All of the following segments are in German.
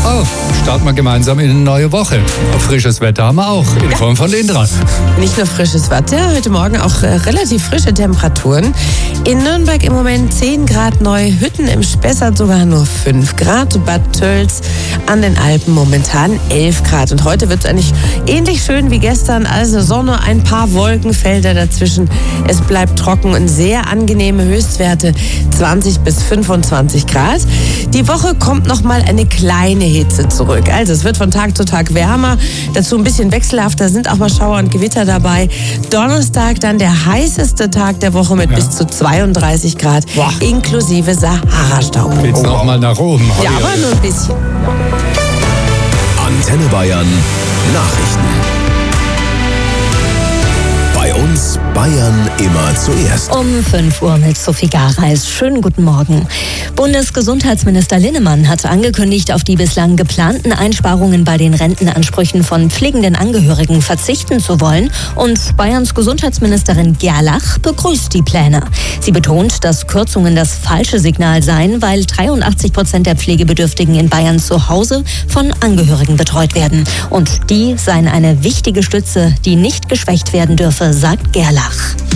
Oh, starten wir gemeinsam in eine neue Woche. Frisches Wetter haben wir auch, in Form von Indra. Nicht nur frisches Wetter, heute Morgen auch relativ frische Temperaturen. In Nürnberg im Moment 10 Grad, Neuhütten im Spessart sogar nur 5 Grad. Bad Tölz an den Alpen momentan 11 Grad. Und heute wird es eigentlich ähnlich schön wie gestern. Also Sonne, ein paar Wolkenfelder dazwischen. Es bleibt trocken und sehr angenehme Höchstwerte 20 bis 25 Grad. Die Woche kommt nochmal eine kleine Hitze zurück. Also es wird von Tag zu Tag wärmer, dazu ein bisschen wechselhafter, sind auch mal Schauer und Gewitter dabei. Donnerstag dann der heißeste Tag der Woche mit bis zu 32 Grad, inklusive Sahara-Staub. Geht's noch mal nach oben? Ja, aber nur ein bisschen. Antenne Bayern Nachrichten. Bei uns Bayern immer zuerst. Um 5 Uhr mit Sophie Gareis. Schönen guten Morgen. Bundesgesundheitsminister Linnemann hat angekündigt, auf die bislang geplanten Einsparungen bei den Rentenansprüchen von pflegenden Angehörigen verzichten zu wollen. Und Bayerns Gesundheitsministerin Gerlach begrüßt die Pläne. Sie betont, dass Kürzungen das falsche Signal seien, weil 83% der Pflegebedürftigen in Bayern zu Hause von Angehörigen betreut werden. Und die seien eine wichtige Stütze, die nicht geschwächt werden dürfe, sagt Gerlach.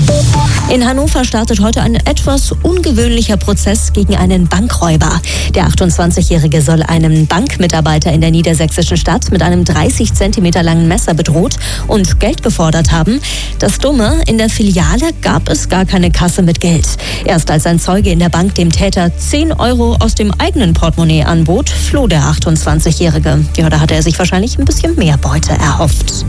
In Hannover startet heute ein etwas ungewöhnlicher Prozess gegen einen Bankräuber. Der 28-Jährige soll einen Bankmitarbeiter in der niedersächsischen Stadt mit einem 30 Zentimeter langen Messer bedroht und Geld gefordert haben. Das Dumme, in der Filiale gab es gar keine Kasse mit Geld. Erst als ein Zeuge in der Bank dem Täter 10 Euro aus dem eigenen Portemonnaie anbot, floh der 28-Jährige. Ja, da hatte er sich wahrscheinlich ein bisschen mehr Beute erhofft.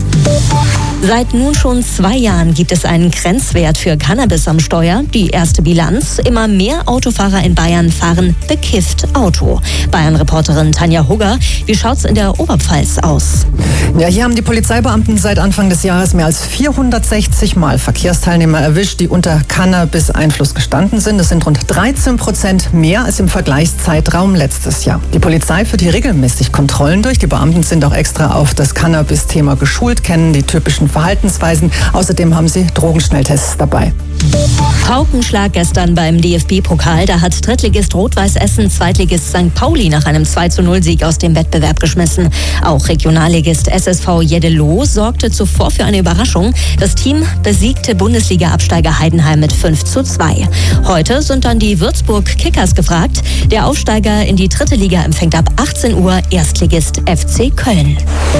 Seit nun schon 2 Jahren gibt es einen Grenzwert für Cannabis am Steuer. Die erste Bilanz: immer mehr Autofahrer in Bayern fahren bekifft Auto. Bayern-Reporterin Tanja Hugger, wie schaut's in der Oberpfalz aus? Ja, hier haben die Polizeibeamten seit Anfang des Jahres mehr als 460 Mal Verkehrsteilnehmer erwischt, die unter Cannabis-Einfluss gestanden sind. Das sind rund 13% mehr als im Vergleichszeitraum letztes Jahr. Die Polizei führt hier regelmäßig Kontrollen durch. Die Beamten sind auch extra auf das Cannabis-Thema geschult, kennen die typischen Verhaltensweisen. Außerdem haben sie Drogenschnelltests dabei. Paukenschlag gestern beim DFB-Pokal. Da hat Drittligist Rot-Weiß Essen Zweitligist St. Pauli nach einem 2:0-Sieg aus dem Wettbewerb geschmissen. Auch Regionalligist SSV Jeddeloh sorgte zuvor für eine Überraschung. Das Team besiegte Bundesliga-Absteiger Heidenheim mit 5:2. Heute sind dann die Würzburg Kickers gefragt. Der Aufsteiger in die 3. Liga empfängt ab 18 Uhr Erstligist FC Köln.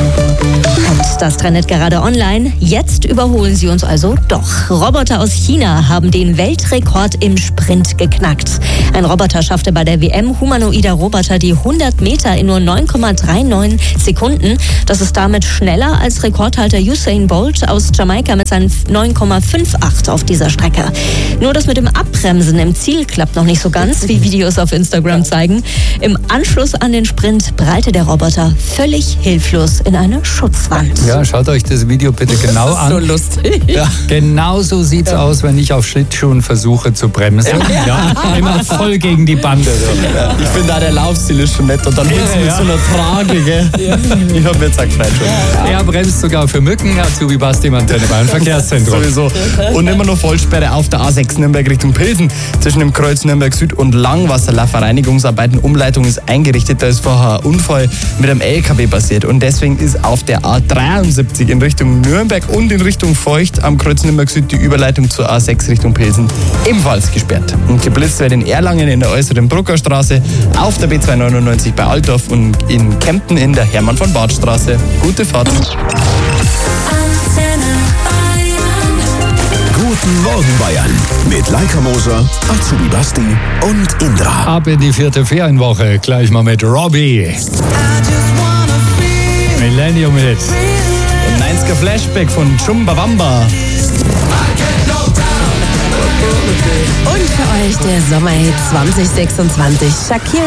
Und das trendet gerade online. Jetzt überholen sie uns also doch. Roboter aus China haben den Weltrekord im Sprint geknackt. Ein Roboter schaffte bei der WM humanoider Roboter die 100 Meter in nur 9,39 Sekunden. Das ist damit schneller als Rekordhalter Usain Bolt aus Jamaika mit seinen 9,58 auf dieser Strecke. Nur das mit dem Abbremsen im Ziel klappt noch nicht so ganz, wie Videos auf Instagram zeigen. Im Anschluss an den Sprint prallte der Roboter völlig hilflos in eine Schutzwand. Ja, schaut euch das Video bitte genau an. So lustig. Ja, genau so sieht's aus, wenn ich auf Schlittschuhen versuche zu bremsen. Ja, immer voll gegen die Bande. So. Ja, ich finde auch der Laufstil ist schon nett und dann mit so einer Trage, gell? Ja. Ich habe jetzt gesagt, schon. Er bremst sogar für Mücken, so wie Basti im Antenne Bayern Verkehrszentrum. Sowieso. Und immer noch Vollsperre auf der A6 Nürnberg Richtung Pilsen. Zwischen dem Kreuz Nürnberg Süd und Langwasserlaffer Reinigungsarbeiten. Umleitung ist eingerichtet. Da ist vorher ein Unfall mit einem LKW passiert. Und deswegen ist auf der A73 in Richtung Nürnberg und in Richtung Feucht am Kreuz Nürnberg Süd die Überleitung zur A6 Richtung Pilsen ebenfalls gesperrt. Und geblitzt wird in Erlangen in der äußeren Bruckerstraße, auf der B299 bei Altdorf und in Kempten in der Hermann-von-Bart-Straße. Gute Fahrt. Guten Morgen Bayern mit Leica Moser, Azubi Basti und Indra. Ab in die 4. Ferienwoche, gleich mal mit Robbie. Millennium Hit. Und 90er Flashback von Chumbawamba. Und für euch der Sommerhit 2026. Shakira.